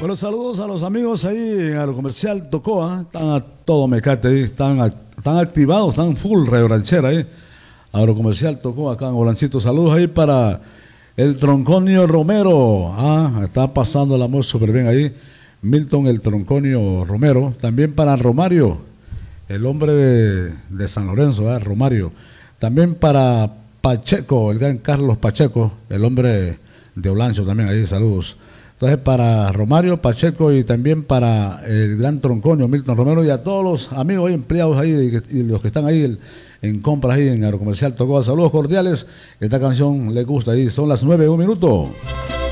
Bueno, saludos a los amigos ahí en Agrocomercial Tocoa. Están a todo mecate ahí, están activados, están full Radio Ranchera ahí. Agrocomercial Tocoa acá en Bolancito. Saludos ahí para el Tronconio Romero. Está pasando el amor súper bien ahí. Milton el Tronconio Romero. También para Romario, el hombre de San Lorenzo, Romario. También para Pacheco, el gran Carlos Pacheco, el hombre de Olancho también ahí, saludos. Entonces para Romario, Pacheco y también para el gran Tronconio, Milton Romero, y a todos los amigos ahí, empleados ahí y los que están ahí en compras ahí en Agrocomercial Tocoa. Saludos cordiales, esta canción les gusta ahí, son las 9:01.